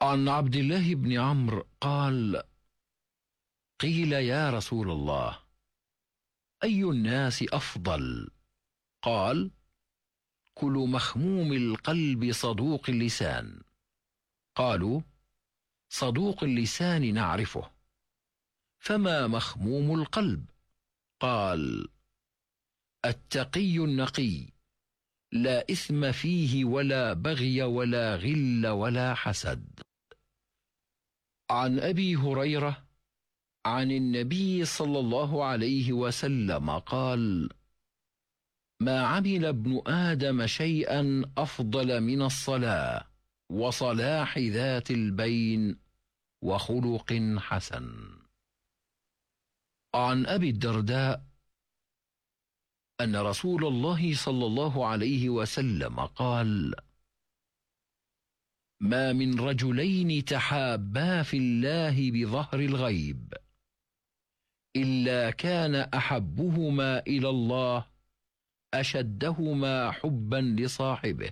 عن عبد الله بن عمرو قال: قيل يا رسول الله، أي الناس أفضل؟ قال: كل مخموم القلب صدوق اللسان. قالوا: صدوق اللسان نعرفه، فما مخموم القلب؟ قال: التقي النقي، لا إثم فيه ولا بغي ولا غل ولا حسد. عن أبي هريرة عن النبي صلى الله عليه وسلم قال: ما عمل ابن آدم شيئا أفضل من الصلاة وصلاح ذات البين وخلق حسن. عن أبي الدرداء أن رسول الله صلى الله عليه وسلم قال: ما من رجلين تحابا في الله بظهر الغيب إلا كان أحبهما إلى الله أشدهما حبا لصاحبه.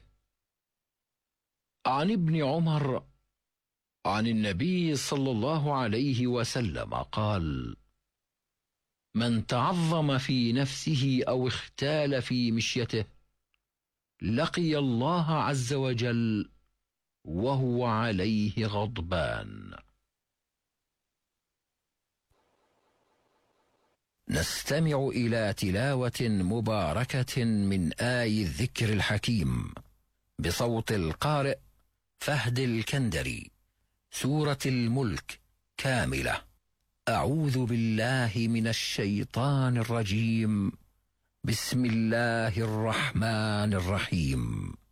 عن ابن عمر عن النبي صلى الله عليه وسلم قال: من تعظم في نفسه أو اختال في مشيته لقي الله عز وجل وهو عليه غضبان. نستمع إلى تلاوة مباركة من آي الذكر الحكيم بصوت القارئ فهد الكندري، سورة الملك كاملة. أعوذ بالله من الشيطان الرجيم. بسم الله الرحمن الرحيم.